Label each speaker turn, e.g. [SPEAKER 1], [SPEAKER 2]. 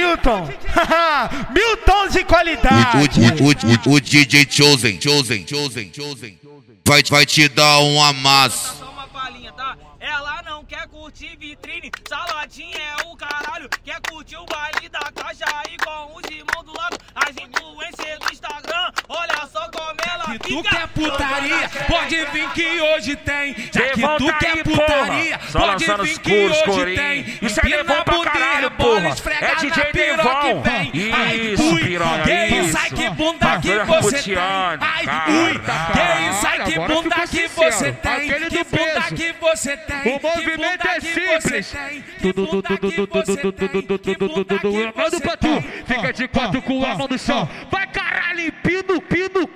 [SPEAKER 1] Milton? Milton de qualidade.
[SPEAKER 2] O DJ Chosen vai te dar um amasso.
[SPEAKER 3] Só uma palhinha, tá? Ela não quer curtir vitrine, saladinha é o caralho. Quer curtir o baile da caixa aí com os irmãos do lado. As influências do Instagram, olha só como ela fica.
[SPEAKER 4] Tu quer putaria, pode vir que hoje tem. Já que tu quer putaria, pode vir que hoje tem.
[SPEAKER 5] Isso é Devon pra caralho, porra. É DJ Devon. Isso, piranha,
[SPEAKER 4] que isso, ai que bunda que você tem. Ai, ui, que isso, ai que bunda que você tem. Que bunda que você tem.
[SPEAKER 6] O movimento é simples. Tudo, manda pra tu. Fica de quatro com a mão no chão. Vai caralho, pino,